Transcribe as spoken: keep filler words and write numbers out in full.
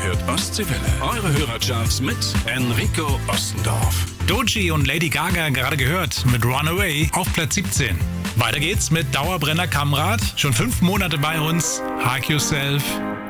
hört Ostseewelle. Eure Hörercharts mit Enrico Ostendorf. Doechii und Lady Gaga gerade gehört mit Runaway auf Platz siebzehn. Weiter geht's mit Dauerbrenner Kamrat. Schon fünf Monate bei uns. Hug Yourself.